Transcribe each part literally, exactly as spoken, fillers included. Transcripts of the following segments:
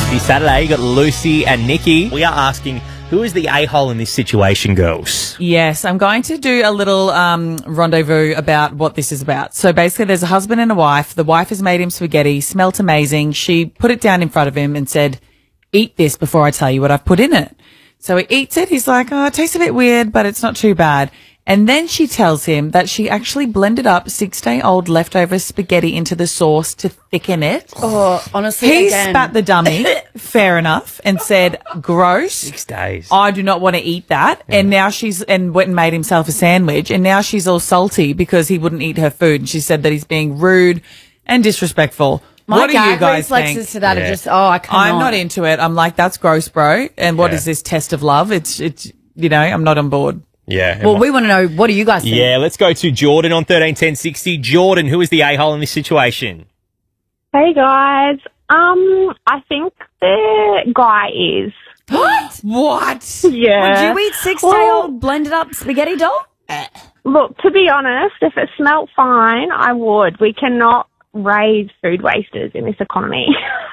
Fifty Saturday. You got Lucy and Nikki. We are asking, who is the a-hole in this situation, girls? Yes, I'm going to do a little um, rendezvous about what this is about. So basically there's a husband and a wife. The wife has made him spaghetti, smelt amazing. She put it down in front of him and said, eat this before I tell you what I've put in it. So he eats it. He's like, oh, it tastes a bit weird, but it's not too bad. And then she tells him that she actually blended up six-day-old leftover spaghetti into the sauce to thicken it. Oh, honestly, He again. spat the dummy, fair enough, and said, gross. Six days. I do not want to eat that. Yeah. And now she's, and went and made himself a sandwich. And now she's all salty because he wouldn't eat her food. And she said that he's being rude and disrespectful. My what do you gag guys reflexes think? to that Yeah. are just, oh, I cannot. I'm not into it. I'm like, that's gross, bro. And what Yeah. is this test of love? It's, it's, you know, I'm not on board. Yeah. Well, we want to know, what do you guys think? Yeah, let's go to Jordan on thirteen ten sixty. Jordan, who is the a-hole in this situation? Hey guys, um, I think the guy is. What? What? Yeah. Would you eat six-day-old blended up spaghetti doll? Look, to be honest, if it smelt fine, I would. We cannot raise food wasters in this economy.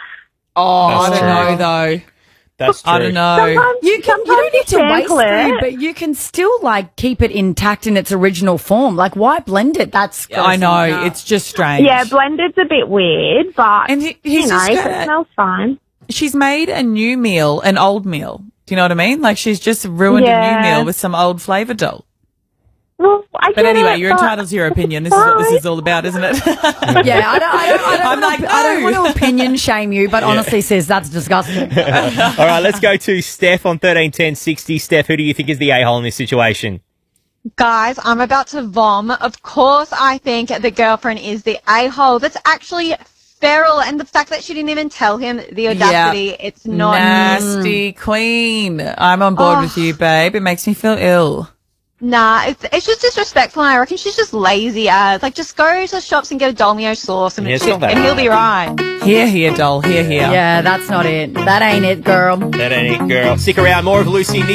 Oh, I That's don't true. know, though. That's true. I don't know. Sometimes, You, can, you sometimes don't need to waste sample it. food, but you can still, like, keep it intact in its original form. Like, why blend it? That's gross I know. enough. It's just strange. Yeah, blended's a bit weird, but, And he- he's you know, just if gotta- it smells fine. She's made a new meal, an old meal. Do you know what I mean? Like, she's just ruined a Yeah. new meal with some old flavour doll. Well, I But get anyway, it, you're but entitled to your opinion. This is what this is all about, isn't it? Yeah, I don't, I don't, I don't, I'm want, like, to, I don't no. want to opinion shame you, but honestly, sis, that's disgusting. All right, let's go to Steph on thirteen ten sixty. Steph, who do you think is the a-hole in this situation? Guys, I'm about to vom. Of course, I think the girlfriend is the a-hole. That's actually feral, and the fact that she didn't even tell him, the audacity, it's not. Nasty queen. I'm on board Oh. with you, babe. It makes me feel ill. Nah, it's, it's just disrespectful, and I reckon she's just lazy as. Like, just go to the shops and get a Dolmio sauce, and, Yeah, it's it's not that and he'll hard. be right. Here, here, doll. Here, here. Yeah, that's not it. That ain't it, girl. That ain't it, girl. Stick around. More of Lucy and Nikki.